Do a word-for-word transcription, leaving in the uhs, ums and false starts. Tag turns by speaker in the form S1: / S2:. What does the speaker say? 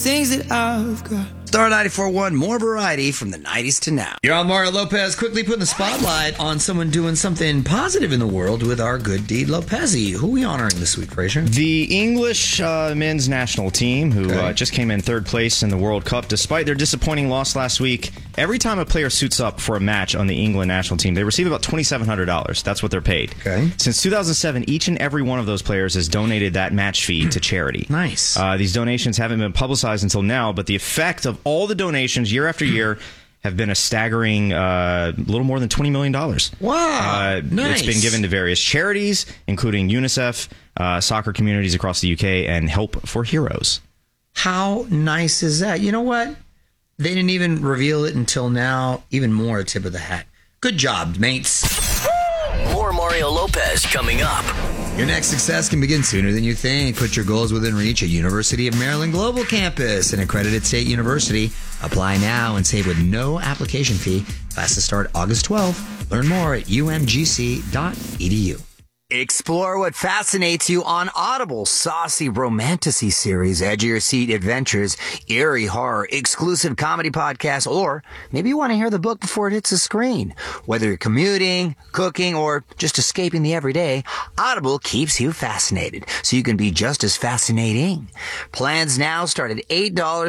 S1: Things that I've got.
S2: Star ninety-four point one, more variety from the nineties to now.
S3: You're on Mario Lopez, quickly putting the spotlight on someone doing something positive in the world with our good deed Lopez-y. Who are we honoring this week, Frazier?
S4: The English uh, men's national team, who
S3: Okay.
S4: uh, just came in third place in the World Cup, despite their disappointing loss last week. Every time a player suits up for a match on the England national team, they receive about twenty-seven hundred dollars. That's what they're paid.
S3: Okay.
S4: Since two thousand seven, each and every one of those players has donated that match fee to charity.
S3: Nice.
S4: Uh, these donations haven't been publicized until now, but the effect of all the donations year after year have been a staggering uh, little more than twenty million dollars.
S3: Wow.
S4: Uh,
S3: nice.
S4: It's been given to various charities, including UNICEF, uh, soccer communities across the U K, and Help for Heroes.
S3: How nice is that? You know what? They didn't even reveal it until now. Even more a tip of the hat. Good job, mates.
S5: More Mario Lopez coming up.
S2: Your next success can begin sooner than you think. Put your goals within reach at University of Maryland Global Campus, an accredited state university. Apply now and save with no application fee. Classes start August twelfth. Learn more at u m g c dot e d u. Explore what fascinates you on Audible's saucy romantasy series, edge of your seat adventures, eerie horror, exclusive comedy podcasts, or maybe you want to hear the book before it hits the screen. Whether you're commuting, cooking, or just escaping the everyday, Audible keeps you fascinated so you can be just as fascinating. Plans now start at eight dollars